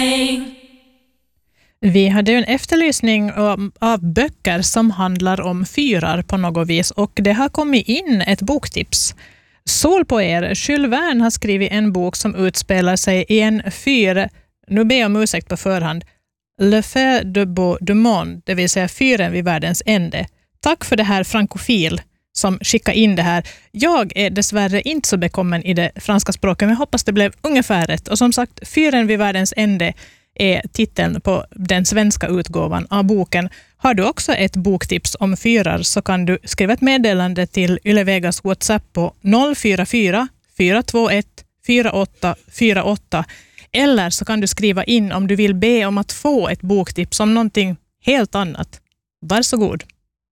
Vi hade ju en efterlysning av böcker som handlar om fyrar på något vis, och det har kommit in ett boktips. Sol på er, Jules Verne har skrivit en bok som utspelar sig i en fyr, nu ber jag om ursäkt på förhand, Le Feu de Bout du Monde, det vill säga fyren vid världens ände. Tack för det här frankofil som skickade in det här. Jag är dessvärre inte så bekommen i det franska språket, men jag hoppas det blev ungefär rätt. Och som sagt, fyren vid världens ände är titeln på den svenska utgåvan av boken. Har du också ett boktips om fyrar så kan du skriva ett meddelande till Yle Vegas WhatsApp på 044 421 4848, eller så kan du skriva in om du vill be om att få ett boktips om någonting helt annat. Varsågod.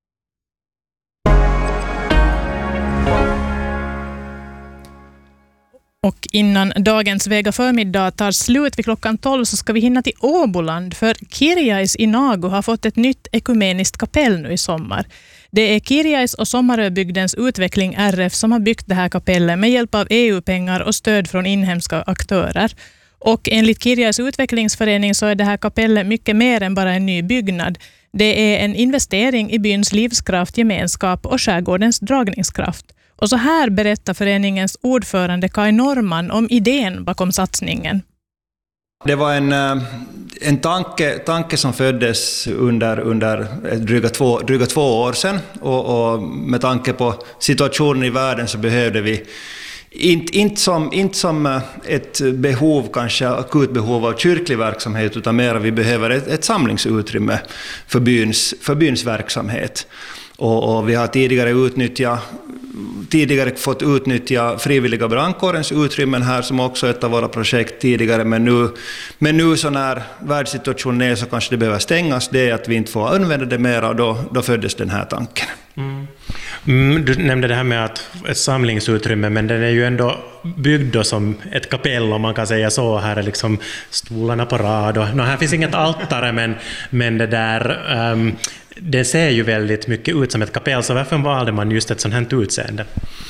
Och innan dagens Vega förmiddag tar slut vid klockan 12 så ska vi hinna till Åboland, för Kirjais i Nagu har fått ett nytt ekumeniskt kapell nu i sommar. Det är Kirjais och Sommaröbygdens utveckling RF som har byggt det här kapellet med hjälp av EU-pengar och stöd från inhemska aktörer. Och enligt Kirjais utvecklingsförening så är det här kapellet mycket mer än bara en ny byggnad. Det är en investering i byns livskraft, gemenskap och skärgårdens dragningskraft. Och så här berättar föreningens ordförande Kai Norman om idén bakom satsningen. Det var en tanke som föddes under dryga två år sedan, och med tanke på situationen i världen så behövde vi inte som ett behov, kanske akut behov av kyrklig verksamhet, utan mer vi behöver ett samlingsutrymme för byns verksamhet. Och vi har tidigare fått utnyttja frivilliga brandkårens utrymmen här, som också är ett av våra projekt tidigare, men nu så när världssituationen är så kanske det behöver stängas, det är att vi inte får använda det mer, och då föddes den här tanken. Du nämnde det här med att ett samlingsutrymme, men den är ju ändå byggd då som ett kapell, om man kan säga så. Här är liksom stolarna på rad, och här finns inget altare, men det där... Det ser ju väldigt mycket ut som ett kapell, så varför valde man just ett sånt här utseende?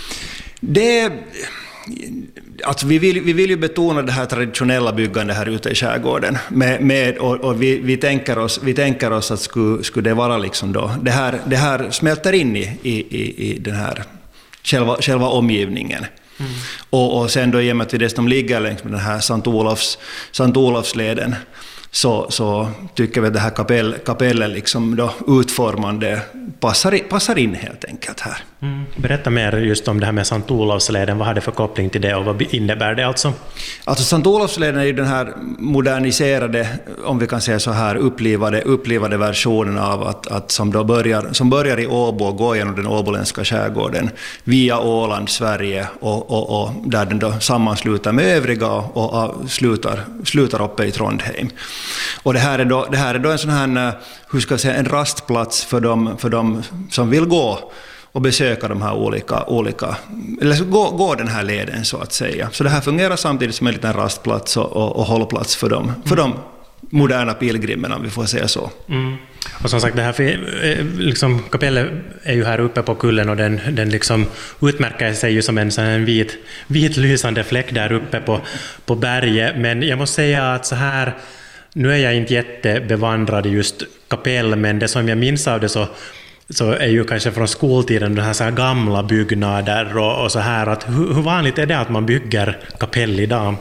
Alltså vi vill ju betona det här traditionella byggandet här ute i skärgården, och vi tänker oss att skulle det vara liksom då, det här smälter in i den här själva omgivningen. Och sen då, i och med att vi dessutom ligger längs med den här Sankt Olofsleden, så tycker vi att det här kapellet liksom då utformande passar in helt enkelt här. Berätta mer just om det här med Sankt Olofsleden. Vad har det för koppling till det, och vad innebär det alltså? Alltså Sankt Olofsleden är ju den här moderniserade, om vi kan säga så här, upplivade versionen av att som börjar i Åbo och går genom den åboländska skärgården via Åland, Sverige, och där den då sammanslutar med övriga och slutar uppe i Trondheim. Och det här är då en sån här, hur ska jag säga, en rastplats för dem som vill gå och besöka de här olika eller gå den här leden så att säga. Så det här fungerar samtidigt som en liten rastplats och hållplats för de moderna pilgrimerna, om vi får säga så. Och som sagt, det här liksom, kapellet är ju här uppe på kullen, och den liksom utmärker sig ju som en sån här vit lysande fläck där uppe på berget. Men jag måste säga att så här, nu är jag inte jättebevandrad i just kapell, men det som jag minns av det så är ju kanske från skoltiden de här, så här gamla byggnader och så här, att hur vanligt är det att man bygger kapell idag?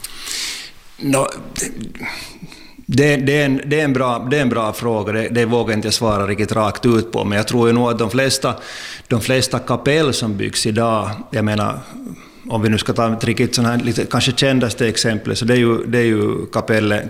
Det är en bra fråga. Det vågar inte jag svara riktigt rakt ut på, men jag tror ju nog att de flesta kapell som byggs idag, jag menar, om vi nu ska ta ett riktigt sån här lite kanske kändaste exempel, så det är ju kapellet